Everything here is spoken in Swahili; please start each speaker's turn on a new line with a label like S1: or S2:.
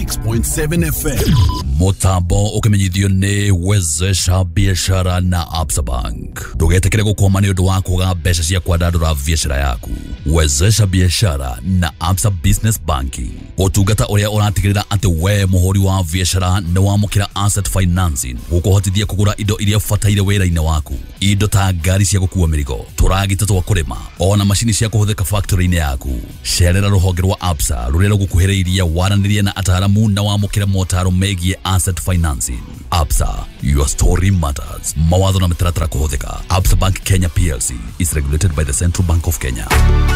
S1: 96.7 FM.
S2: Mutambo ukimenyithio ni wezesha biashara na Absa Bank. Ndugetekere gukwama ni undu wa kuga mbeca cia kwandandura biashara yaku. Wezesha biashara na Absa Business Banking. Utungata uria uratigirira ati we muhuri wa biashara ni wamukira asset financing gukuhotithia kugura indo iria fataire wira-ini waku. Indo ta ngari cia gukua mirigo, turagita twa kurima, ona mashini cia kuhuthika factory-ini yaku. Cerera ruhonge rwa Absa ruria rugukuhiriria waranirie na ataramu na wamukira motaro megie asset financing. Absa, your story matters. Mawatho na mitaratara kuhuthika. Absa Bank Kenya PLC is regulated by the Central Bank of Kenya.